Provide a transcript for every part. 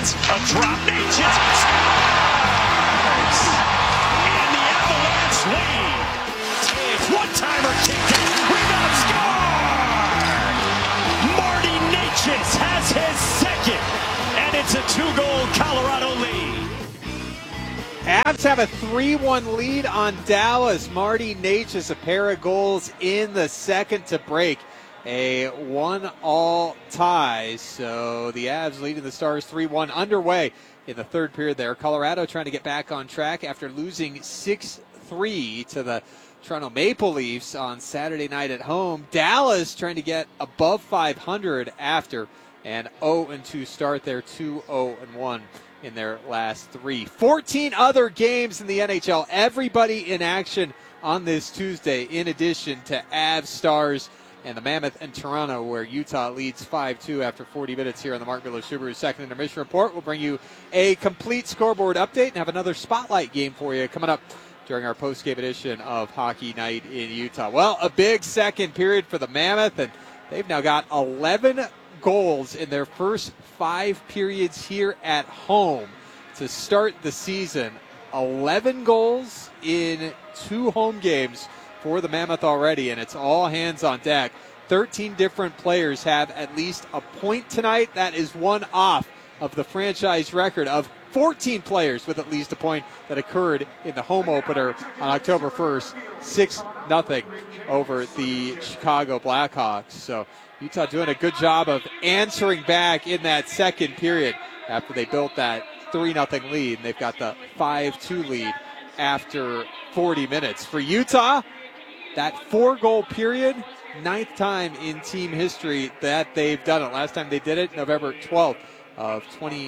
Natchez, a drop, Natchez scores! And the Avalanche lead. Taves, one-timer kicked in, rebound, score! Marty Natchez has his second, and it's a 2-goal Colorado lead. Avs have a 3-1 lead on Dallas. Marty Natchez, a pair of goals in the second to break a 1-all tie. So the Avs leading the Stars 3-1 underway in the third period there. Colorado trying to get back on track after losing 6-3 to the Toronto Maple Leafs on Saturday night at home. Dallas trying to get above 500 after an 0-2 start there, 2-0-1 in their last 3. 14 other games in the NHL. Everybody in action on this Tuesday, in addition to Avs, Stars, and the Mammoth and Toronto, where Utah leads 5-2 after 40 minutes here on the Mark Miller Subaru Second Intermission Report. We'll bring you a complete scoreboard update and have another spotlight game for you coming up during our post-game edition of Hockey Night in Utah. Well, a big second period for the Mammoth, and they've now got 11 goals in their first 5 periods here at home to start the season. 11 goals in 2 home games for the Mammoth already, and it's all hands on deck. 13 different players have at least a point tonight. That is one off of the franchise record of 14 players with at least a point that occurred in the home opener on October 1st, 6-0 over the Chicago Blackhawks. So Utah doing a good job of answering back in that second period after they built that 3-0 lead. They've got the 5-2 lead after 40 minutes. For Utah, that 4-goal period, 9th time in team history that they've done it. Last time they did it, November 12th of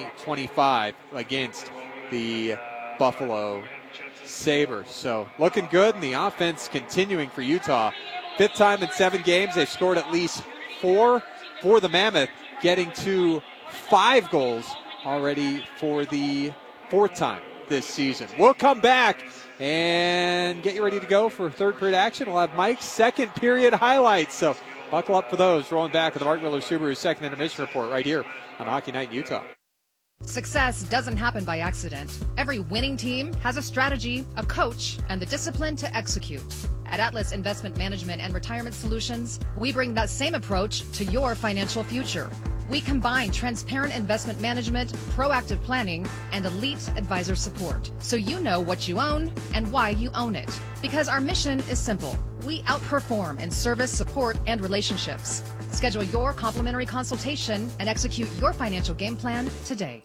2025 against the Buffalo Sabres. So looking good, and the offense continuing for Utah. 5th time in 7 games. They've scored at least 4 for the Mammoth, getting to 5 goals already for the 4th time this season. We'll come back and get you ready to go for third period action. We'll have Mike's second period highlights, so buckle up for those. Rolling back with the Mark Miller Subaru Second Intermission Report right here on Hockey Night in Utah. Success doesn't happen by accident. Every winning team has a strategy, a coach, and the discipline to execute. At Atlas Investment Management and Retirement Solutions, we bring that same approach to your financial future. We combine transparent investment management, proactive planning, and elite advisor support, so you know what you own and why you own it. Because our mission is simple. We outperform in service, support, and relationships. Schedule your complimentary consultation and execute your financial game plan today.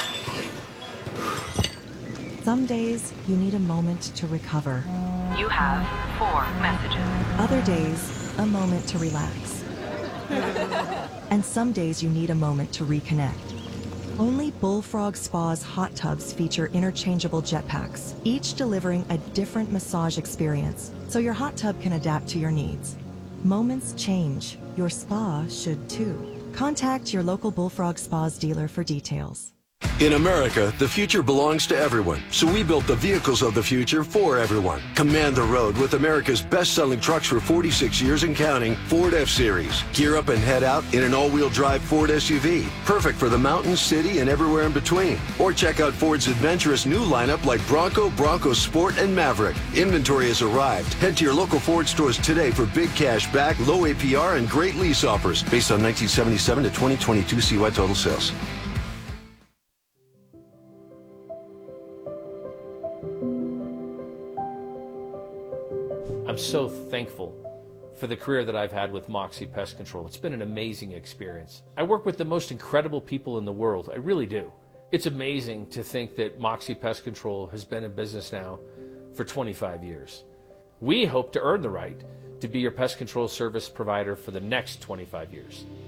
Some days you need a moment to recover. You have 4 messages. Other days, a moment to relax. And some days you need a moment to reconnect. Only Bullfrog Spa's hot tubs feature interchangeable jetpacks, each delivering a different massage experience, so your hot tub can adapt to your needs. Moments change. Your spa should too. Contact your local Bullfrog Spas dealer for details. In America, the future belongs to everyone, so we built the vehicles of the future for everyone. Command the road with America's best-selling trucks for 46 years and counting, Ford F-Series. Gear up and head out in an all-wheel drive Ford SUV, perfect for the mountains, city, and everywhere in between. Or check out Ford's adventurous new lineup like Bronco, Bronco Sport, and Maverick. Inventory has arrived. Head to your local Ford stores today for big cash back, low APR, and great lease offers based on 1977 to 2022 CY total sales. I'm so thankful for the career that I've had with Moxie Pest Control. It's been an amazing experience. I work with the most incredible people in the world. I really do. It's amazing to think that Moxie Pest Control has been in business now for 25 years. We hope to earn the right to be your pest control service provider for the next 25 years.